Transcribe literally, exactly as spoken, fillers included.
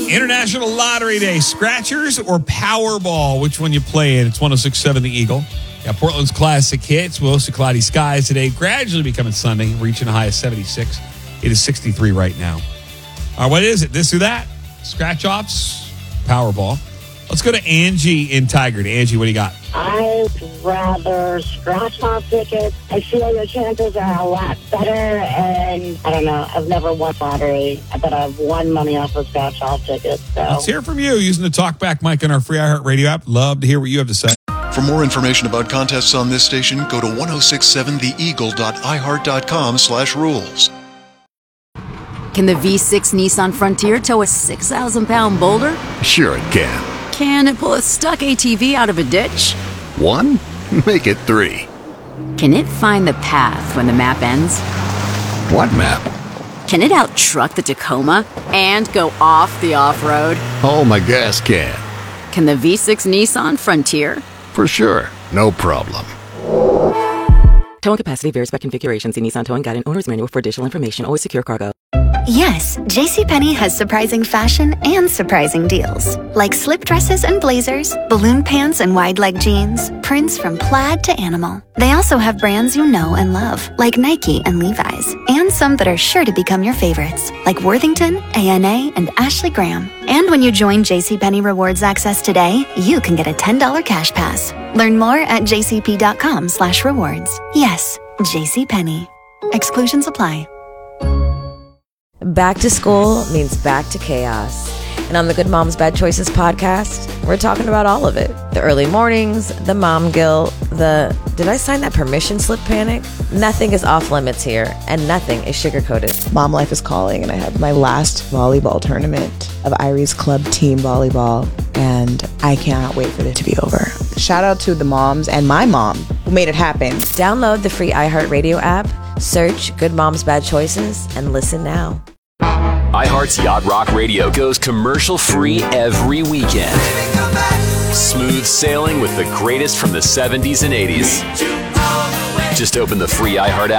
International Lottery Day. Scratchers or Powerball? Which one you playing? It's one oh six point seven The Eagle. Got Portland's classic hits. Mostly cloudy skies today. Gradually becoming sunny, reaching a high of seventy-six. It is sixty-three right now. All right, what is it? This or that? Scratch offs? Powerball? Let's go to Angie in Tigard. Angie, what do you got? I'd rather scratch off tickets. I feel your chances are a lot better, and I don't know. I've never won lottery, but I've won money off of scratch off tickets. So. Let's hear from you using the TalkBack mic on our free iHeartRadio app. Love to hear what you have to say. For more information about contests on this station, go to ten sixty-seven the eagle dot i heart dot com slash rules. Can the V six Nissan Frontier tow a six thousand pound boulder? Sure it can. Can it pull a stuck A T V out of a ditch? One? Make it three. Can it find the path when the map ends? What map? Can it out-truck the Tacoma and go off the off-road? Oh, my gas can. Can the V six Nissan Frontier? For sure. No problem. Towing capacity varies by configuration. See Nissan Towing Guide and Owner's Manual for additional information. Always secure cargo. Yes, JCPenney has surprising fashion and surprising deals. Like slip dresses and blazers, balloon pants and wide leg jeans, prints from plaid to animal. They also have brands you know and love, like Nike and Levi's, and some that are sure to become your favorites, like Worthington, A N A, and Ashley Graham. And when you join JCPenney Rewards Access today, you can get a ten dollars cash pass. Learn more at jcp.com slash rewards. Yes, JCPenney. Exclusions apply. Back to school means back to chaos. And on the Good Moms Bad Choices podcast, we're talking about all of it. The early mornings, the mom guilt, the did I sign that permission slip panic? Nothing is off limits here, and nothing is sugar-coated. Mom life is calling, and I have my last volleyball tournament of Irie's Club Team Volleyball, and I cannot wait for it to be over. Shout out to the moms and my mom who made it happen. Download the free iHeartRadio app, search Good Moms Bad Choices, and listen now. iHeart's Yacht Rock Radio goes commercial-free every weekend. Smooth sailing with the greatest from the seventies and eighties. Just open the free iHeart app